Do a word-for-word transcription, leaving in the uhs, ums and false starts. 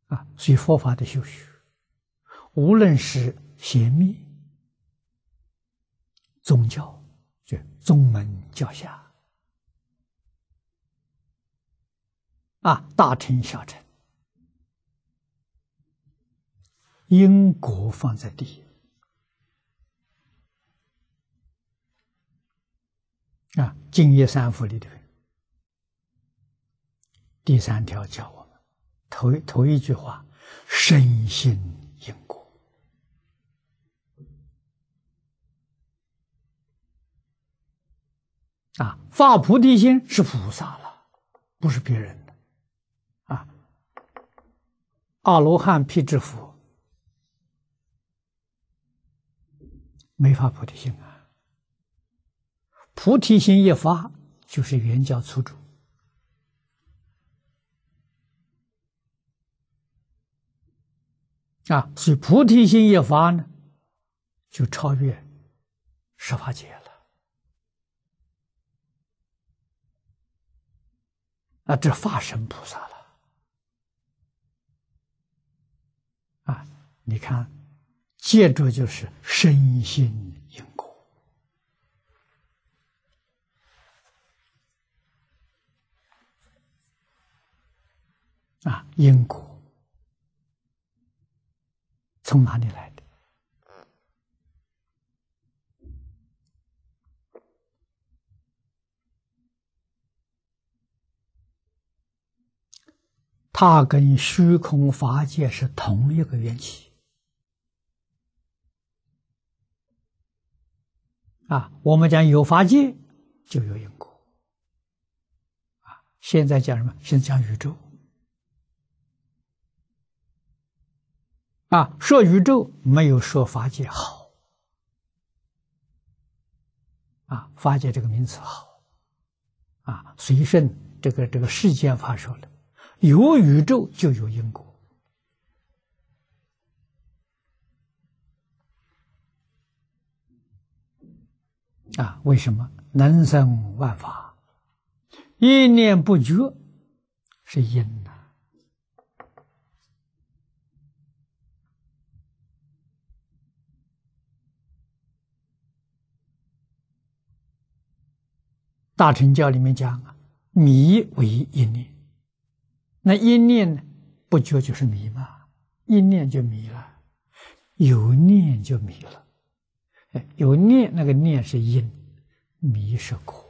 啊，所以佛法的修学，无论是显密、宗教，就宗门教下，啊，大乘小乘，因果放在第一。啊，《净业三福》里头第三条教我们头头一句话：深信因果。啊，发菩提心是菩萨了，不是别人的。啊，阿罗汉、辟支佛没发菩提心啊。菩提心一发，就是圆教初住。啊，所以菩提心一发呢，就超越十法界了。啊，这法身菩萨了。啊，你看，接着就是深信因果。啊，因果从哪里来的？它跟虚空法界是同一个缘起。啊，我们讲有法界就有因果。啊，现在讲什么？现在讲宇宙。啊，说宇宙没有说法界好。啊，法界这个名词好。啊，随顺这个这个世间法说的，有宇宙就有因果。啊，为什么？能生万法，一念不绝是因呐。大乘教里面讲啊，迷为一念，那一念呢，不觉就是迷嘛，一念就迷了，有念就迷了。有念，那个念是因，迷是果。